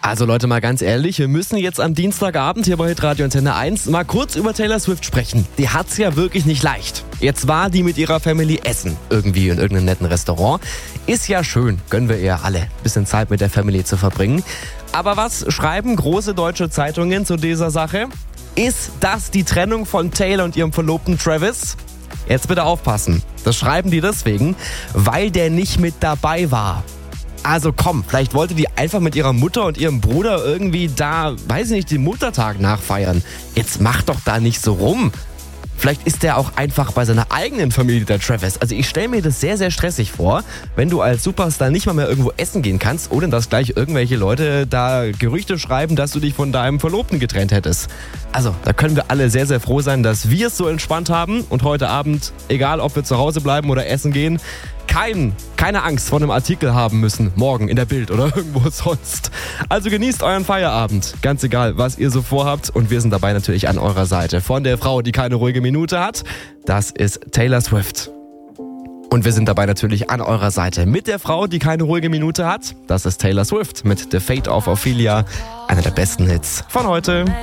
Also Leute, mal ganz ehrlich, wir müssen jetzt am Dienstagabend hier bei Hitradio Antenne 1 mal kurz über Taylor Swift sprechen. Die hat's ja wirklich nicht leicht. Jetzt war die mit ihrer Family essen, irgendwie in irgendeinem netten Restaurant. Ist ja schön, gönnen wir ihr alle, bisschen Zeit mit der Family zu verbringen. Aber was schreiben große deutsche Zeitungen zu dieser Sache? Ist das die Trennung von Taylor und ihrem Verlobten Travis? Jetzt bitte aufpassen. Das schreiben die deswegen, weil der nicht mit dabei war. Also komm, vielleicht wollte die einfach mit ihrer Mutter und ihrem Bruder irgendwie da, weiß ich nicht, den Muttertag nachfeiern. Jetzt mach doch da nicht so rum. Vielleicht ist der auch einfach bei seiner eigenen Familie, der Travis. Also ich stelle mir das sehr, sehr stressig vor, wenn du als Superstar nicht mal mehr irgendwo essen gehen kannst, ohne dass gleich irgendwelche Leute da Gerüchte schreiben, dass du dich von deinem Verlobten getrennt hättest. Also da können wir alle sehr, sehr froh sein, dass wir es so entspannt haben und heute Abend, egal ob wir zu Hause bleiben oder essen gehen, keine Angst vor einem Artikel haben müssen, morgen in der Bild oder irgendwo sonst. Also genießt euren Feierabend, ganz egal, was ihr so vorhabt. Und wir sind dabei natürlich an eurer Seite. Von der Frau, die keine ruhige Minute hat, das ist Taylor Swift. Und wir sind dabei natürlich an eurer Seite mit der Frau, die keine ruhige Minute hat. Das ist Taylor Swift mit The Fate of Ophelia, einer der besten Hits von heute.